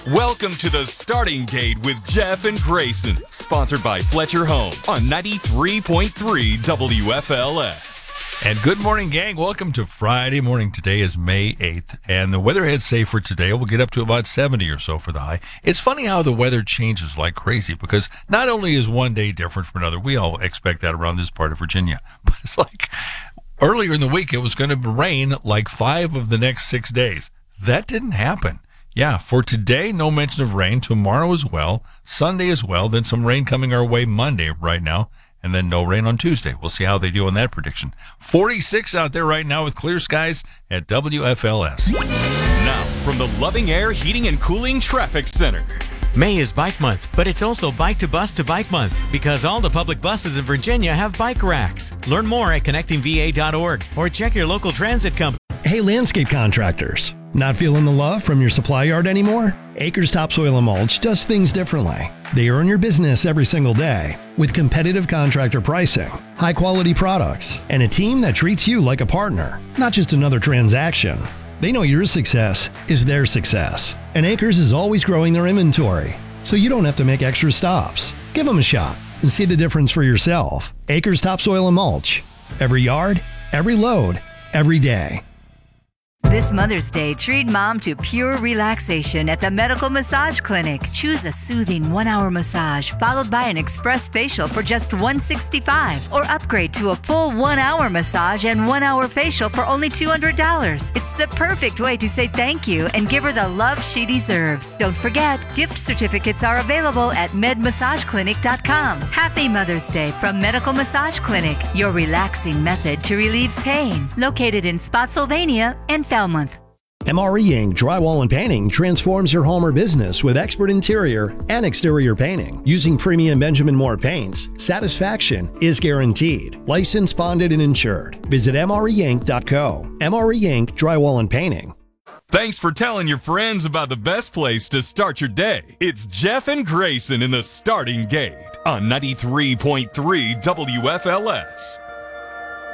Welcome to the Starting Gate with Jeff and Grayson, sponsored by Fletcher Home on 93.3 WFLS. And good morning, gang. Welcome to Friday morning. Today is May 8th, and the weather ahead say for today will get up to about 70 or so for the high. It's funny how the weather changes like crazy, because not only is one day different from another, we all expect that around this part of Virginia, but it's like earlier in the week it was going to rain like 5 of the next 6 days. That didn't happen. Yeah, for today, no mention of rain. Tomorrow as well. Sunday as well. Then some rain coming our way Monday right now. And then no rain on Tuesday. We'll see how they do on that prediction. 46 out there right now with clear skies at WFLS. Now, from the Loving Air Heating and Cooling Traffic Center. May is Bike Month, but it's also Bike to Bus to Bike Month because all the public buses in Virginia have bike racks. Learn more at connectingva.org or check your local transit company. Hey, landscape contractors. Not feeling the love from your supply yard anymore? Acres Topsoil and Mulch does things differently. They earn your business every single day with competitive contractor pricing, high-quality products, and a team that treats you like a partner, not just another transaction. They know your success is their success. And Acres is always growing their inventory, so you don't have to make extra stops. Give them a shot and see the difference for yourself. Acres Topsoil and Mulch. Every yard, every load, every day. This Mother's Day, treat mom to pure relaxation at the Medical Massage Clinic. Choose a soothing 1-hour massage followed by an express facial for just $165, or upgrade to a full 1-hour massage and 1-hour facial for only $200. It's the perfect way to say thank you and give her the love she deserves. Don't forget, gift certificates are available at medmassageclinic.com. Happy Mother's Day from Medical Massage Clinic, your relaxing method to relieve pain. Located in Spotsylvania and Falmouth. MRE Inc. Drywall and Painting transforms your home or business with expert interior and exterior painting. Using premium Benjamin Moore paints, satisfaction is guaranteed. Licensed, bonded, and insured. Visit MREinc.co. MRE Inc. Drywall and Painting. Thanks for telling your friends about the best place to start your day. It's Jeff and Grayson in the Starting Gate on 93.3 WFLS.